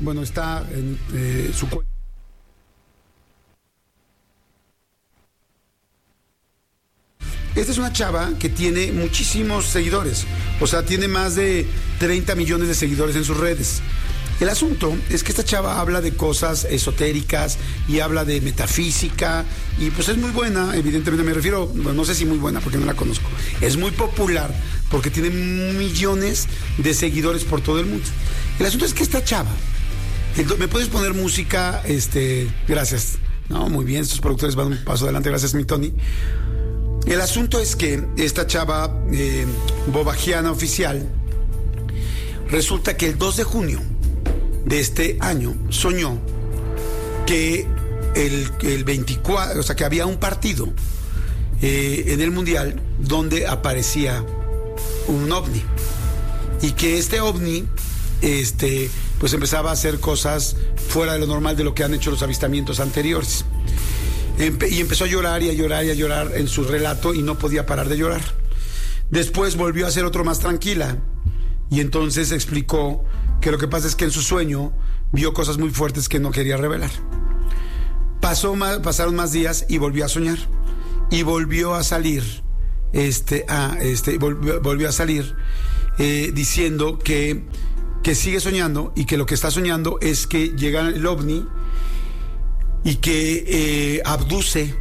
bueno, está en su cuenta. Esta es una chava que tiene muchísimos seguidores, o sea, tiene más de 30 millones de seguidores en sus redes. El asunto es que esta chava habla de cosas esotéricas y habla de metafísica y pues es muy buena, evidentemente me refiero, bueno, no sé si muy buena porque no la conozco, es muy popular porque tiene millones de seguidores por todo el mundo. El asunto es que esta chava, ¿me puedes poner música? Gracias. No, muy bien, estos productores van un paso adelante, gracias mi Tony. El asunto es que esta chava bobagiana oficial, resulta que el 2 de junio de este año soñó que el 24, o sea, que había un partido en el Mundial donde aparecía un ovni y que este ovni pues empezaba a hacer cosas fuera de lo normal de lo que han hecho los avistamientos anteriores. Y empezó a llorar y a llorar y a llorar en su relato y no podía parar de llorar. Después volvió a hacer otro más tranquila y entonces explicó que lo que pasa es que en su sueño vio cosas muy fuertes que no quería revelar. Pasaron más días y volvió a soñar y volvió a salir volvió a salir diciendo que sigue soñando y que lo que está soñando es que llega el ovni y que abduce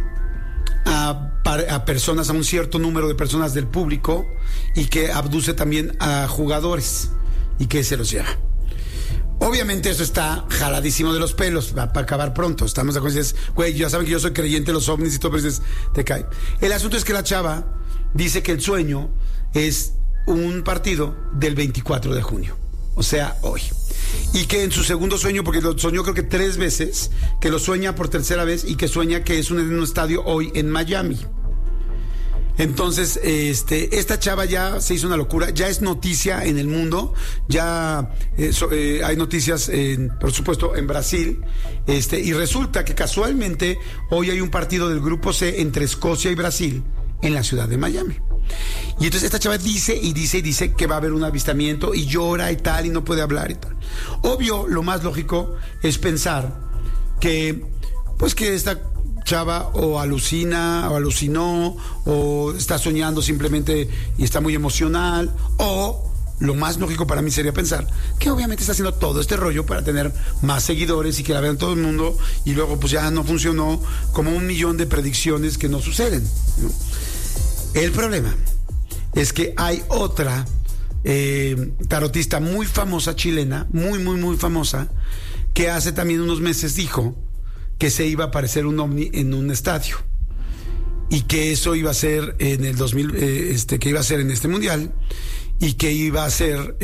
a personas, a un cierto número de personas del público y que abduce también a jugadores y que se los lleva. Obviamente eso está jaladísimo de los pelos, va para acabar pronto, estamos de acuerdo, güey, ya saben que yo soy creyente de los ovnis y todo, pero dices, te cae. El asunto es que la chava dice que el sueño es un partido del 24 de junio, o sea, hoy. Y que en su segundo sueño, porque lo soñó creo que 3 veces, que lo sueña por tercera vez y que sueña que es en un estadio hoy en Miami. Entonces, esta chava ya se hizo una locura, ya es noticia en el mundo, ya hay noticias, por supuesto, en Brasil, y resulta que casualmente hoy hay un partido del Grupo C entre Escocia y Brasil en la ciudad de Miami. Y entonces esta chava dice que va a haber un avistamiento y llora y tal y no puede hablar y tal. Obvio, lo más lógico es pensar que esta chava o alucina o alucinó o está soñando simplemente y está muy emocional, o lo más lógico para mí sería pensar que obviamente está haciendo todo este rollo para tener más seguidores y que la vean todo el mundo y luego pues ya no funcionó, como 1,000,000 de predicciones que no suceden, ¿no? El problema es que hay otra tarotista muy famosa chilena, muy famosa, que hace también unos meses dijo que se iba a aparecer un ovni en un estadio y que eso iba a ser en el 2000, que iba a ser en este mundial y que iba a ser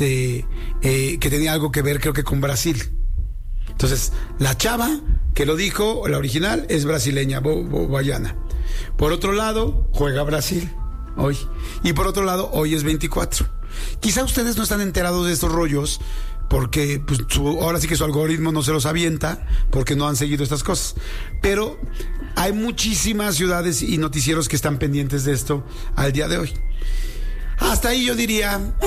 que tenía algo que ver, creo que con Brasil. Entonces, la chava que lo dijo, la original, es brasileña, bobayana. Por otro lado, juega Brasil hoy. Y por otro lado, hoy es 24. Quizá ustedes no están enterados de estos rollos porque pues, ahora sí que su algoritmo no se los avienta porque no han seguido estas cosas. Pero hay muchísimas ciudades y noticieros que están pendientes de esto al día de hoy. Hasta ahí yo diría,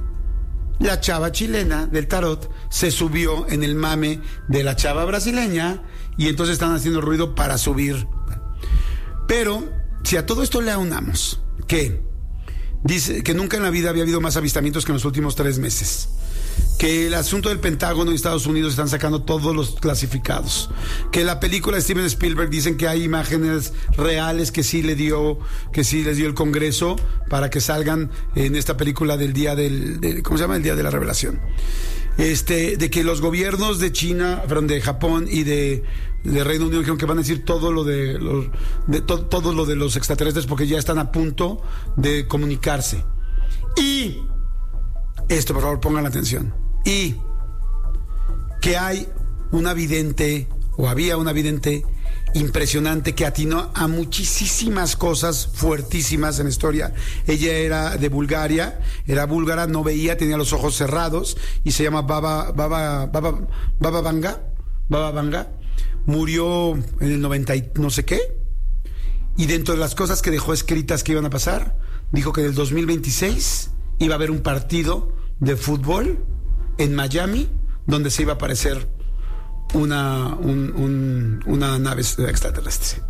la chava chilena del tarot se subió en el mame de la chava brasileña y entonces están haciendo ruido para subir. Pero si a todo esto le aunamos que dice que nunca en la vida había habido más avistamientos que en los últimos 3 meses, que el asunto del Pentágono y Estados Unidos están sacando todos los clasificados, que la película de Steven Spielberg dicen que hay imágenes reales que sí les dio el Congreso para que salgan en esta película del día ¿cómo se llama? El día de la revelación. De que los gobiernos de China, de Japón y de Reino Unido dijeron que van a decir todo lo de los extraterrestres porque ya están a punto de comunicarse. Y esto, por favor, pongan atención. Y que hay una vidente, o había una vidente impresionante que atinó a muchísimas cosas fuertísimas en la historia. Ella era de Bulgaria, era búlgara, no veía, tenía los ojos cerrados y se llama Baba Vanga. Murió en el 90 y no sé qué. Y dentro de las cosas que dejó escritas que iban a pasar, dijo que en el 2026 iba a haber un partido de fútbol en Miami donde se iba a aparecer una nave extraterrestre.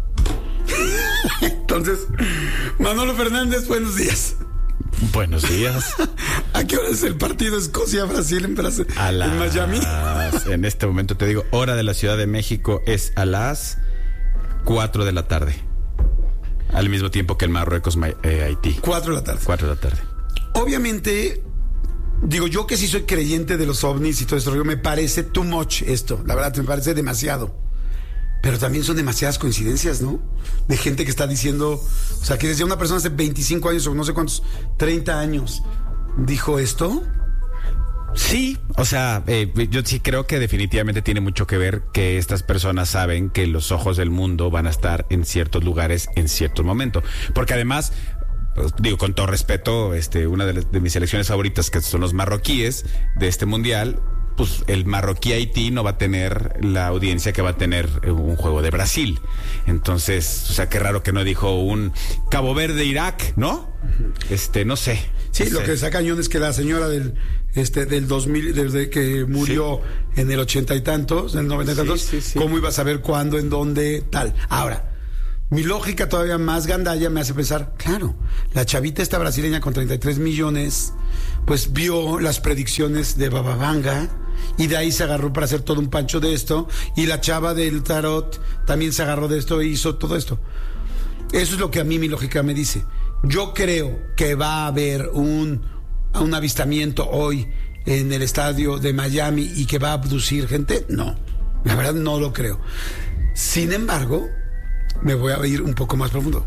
Entonces, Manolo Fernández, buenos días. Buenos días. ¿A qué hora es el partido Escocia-Brasil en Miami? En este momento te digo, hora de la Ciudad de México es a las 4 de la tarde. Al mismo tiempo que el Marruecos-Haití. 4 de la tarde. 4 de la tarde. Obviamente, digo, yo que sí soy creyente de los ovnis y todo esto, me parece too much esto. La verdad, me parece demasiado. Pero también son demasiadas coincidencias, ¿no? De gente que está diciendo, o sea, que decía una persona hace 25 años o no sé cuántos, 30 años, dijo esto. Sí, o sea, yo sí creo que definitivamente tiene mucho que ver que estas personas saben que los ojos del mundo van a estar en ciertos lugares en ciertos momentos. Porque además, digo, con todo respeto, una de mis selecciones favoritas, que son los marroquíes de este mundial, pues el marroquí-Haití no va a tener la audiencia que va a tener un juego de Brasil. Entonces, o sea, qué raro que no dijo un Cabo Verde-Irak, ¿no? No sé. Sí, no lo sé. que está cañón es que la señora del 2000, desde que murió en el 80 y tantos, en el 90 y tantos, ¿cómo iba a saber cuándo, en dónde, tal? Ahora, mi lógica todavía más gandalla me hace pensar, claro, la chavita esta brasileña con 33 millones, pues vio las predicciones de Bababanga y de ahí se agarró para hacer todo un pancho de esto, y la chava del tarot también se agarró de esto e hizo todo esto. Eso es lo que a mí mi lógica me dice. Yo creo que va a haber un avistamiento hoy en el estadio de Miami y que va a abducir gente. No, la verdad no lo creo. Sin embargo, me voy a ir un poco más profundo.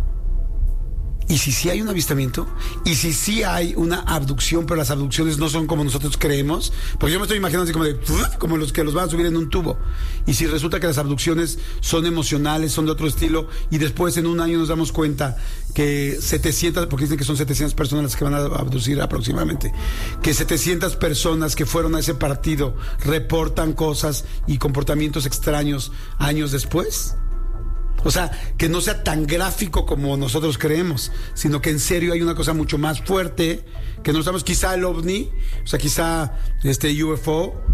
¿Y si sí hay un avistamiento? ¿Y si sí hay una abducción, pero las abducciones no son como nosotros creemos? Porque yo me estoy imaginando así como los que los van a subir en un tubo. Y si resulta que las abducciones son emocionales, son de otro estilo, y después en un año nos damos cuenta que 700, porque dicen que son 700 personas las que van a abducir aproximadamente, que 700 personas que fueron a ese partido reportan cosas y comportamientos extraños años después. O sea, que no sea tan gráfico como nosotros creemos, sino que en serio hay una cosa mucho más fuerte, que no estamos, quizá el ovni, o sea, quizá UFO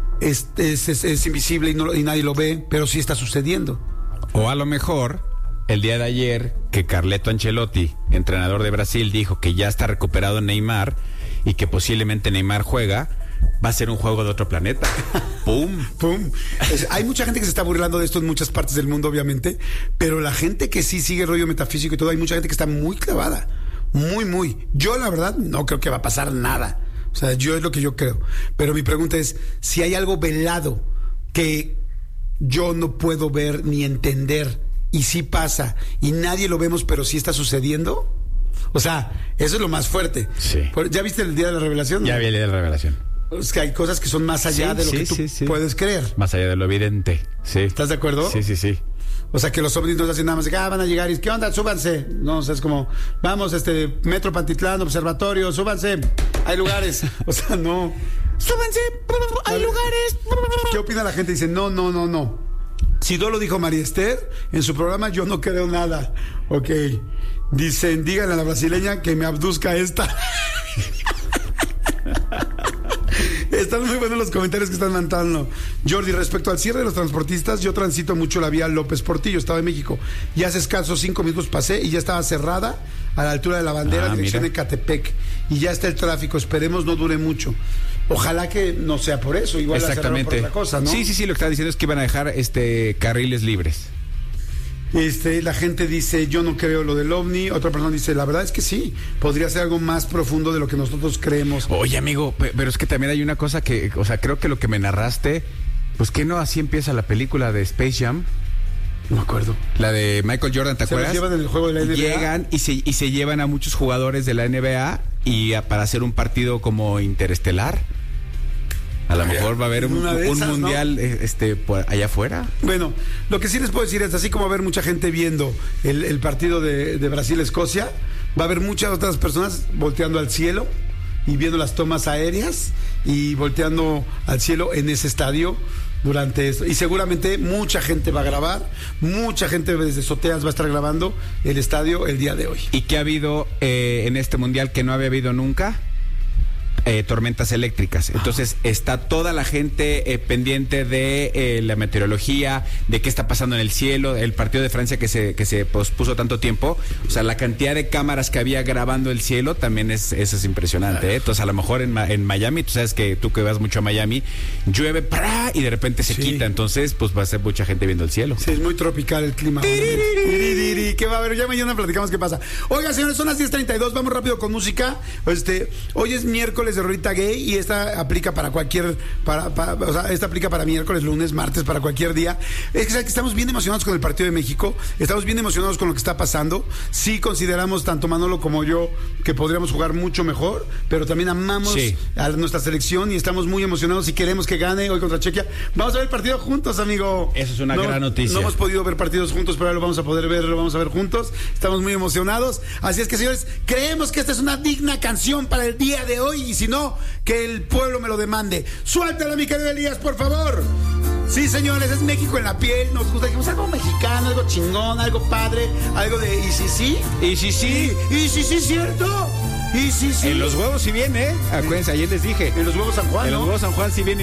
es invisible y nadie lo ve, pero sí está sucediendo. O a lo mejor, el día de ayer, que Carleto Ancelotti, entrenador de Brasil, dijo que ya está recuperado Neymar y que posiblemente Neymar juega, va a ser un juego de otro planeta. ¡Pum! ¡Pum! Hay mucha gente que se está burlando de esto en muchas partes del mundo, obviamente, pero la gente que sí sigue el rollo metafísico y todo, hay mucha gente que está muy clavada. Muy. Yo, la verdad, no creo que va a pasar nada. O sea, yo es lo que yo creo. Pero mi pregunta es, si hay algo velado que yo no puedo ver ni entender, y sí pasa, y nadie lo vemos, pero sí está sucediendo. O sea, eso es lo más fuerte. Sí. ¿Ya viste el Día de la Revelación? Ya vi el Día de la Revelación. Es que hay cosas que son más allá de lo que tú puedes creer. Más allá de lo evidente, sí. ¿Estás de acuerdo? Sí. O sea, que los ovnis no hacen nada más de que van a llegar y ¿qué onda? Súbanse. No, o sea, es como, vamos, Metro Pantitlán, observatorio, súbanse. Hay lugares. O sea, no. ¡Súbanse! ¡Hay lugares! ¿Qué opina la gente? Dice, no. Si no lo dijo María Esther en su programa, yo no creo nada. Ok. Dicen, díganle a la brasileña que me abduzca esta. Están muy buenos los comentarios que están mandando. Jordi, respecto al cierre de los transportistas, yo transito mucho la vía López Portillo, Estado de México. Y hace escasos 5 minutos pasé y ya estaba cerrada a la altura de la bandera, dirección de Ecatepec. Y ya está el tráfico, esperemos no dure mucho. Ojalá que no sea por eso, igual la cerraron por otra cosa, ¿no? Sí, lo que está diciendo es que iban a dejar carriles libres. La gente dice, yo no creo lo del ovni. Otra persona dice, la verdad es que sí, podría ser algo más profundo de lo que nosotros creemos. Oye, amigo, pero es que también hay una cosa que, o sea, creo que lo que me narraste, pues que no así empieza la película de Space Jam. No me acuerdo. La de Michael Jordan, ¿te acuerdas? Se los llevan en el juego de la NBA. Llegan y se llevan a muchos jugadores de la NBA para hacer un partido como interestelar. A lo mejor va a haber un mundial, ¿no? Por allá afuera. Bueno, lo que sí les puedo decir es, así como va a haber mucha gente viendo el partido de Brasil-Escocia, va a haber muchas otras personas volteando al cielo y viendo las tomas aéreas y volteando al cielo en ese estadio durante esto. Y seguramente mucha gente va a grabar, mucha gente desde azoteas va a estar grabando el estadio el día de hoy. ¿Y qué ha habido en este mundial que no había habido nunca? tormentas eléctricas. Entonces está toda la gente pendiente de la meteorología, de qué está pasando en el cielo, el partido de Francia que se pospuso tanto tiempo. O sea, la cantidad de cámaras que había grabando el cielo también eso es impresionante, ¿eh? Entonces a lo mejor en Miami, tú sabes que tú que vas mucho a Miami, llueve y de repente se quita. Entonces pues va a ser mucha gente viendo el cielo. Sí, es muy tropical el clima. ¿Qué va a haber? Ya mañana platicamos qué pasa. Oiga, señores, son las 10:32, vamos rápido con música. Hoy es miércoles de Rolita Gay y esta aplica para cualquier, o sea, esta aplica para miércoles, lunes, martes, para cualquier día. Es que estamos bien emocionados con el partido de México, estamos bien emocionados con lo que está pasando. Sí consideramos, tanto Manolo como yo, que podríamos jugar mucho mejor, pero también amamos a nuestra selección y estamos muy emocionados y queremos que gane hoy contra Chequia. Vamos a ver el partido juntos, amigo. Eso es una gran noticia. No hemos podido ver partidos juntos, pero ahora lo vamos a poder ver, lo vamos a ver juntos. Estamos muy emocionados. Así es que, señores, creemos que esta es una digna canción para el día de hoy y si no, que el pueblo me lo demande. Suéltala, mi querido Elías, por favor. Sí, señores, es México en la piel. Nos gusta, dijimos algo mexicano, algo chingón, algo padre, algo de y sí, sí. Y sí, sí. Y sí, sí, cierto. Y sí, sí. En los huevos sí viene, ¿eh? Acuérdense, ayer les dije. En los huevos San Juan, En los huevos San Juan sí viene.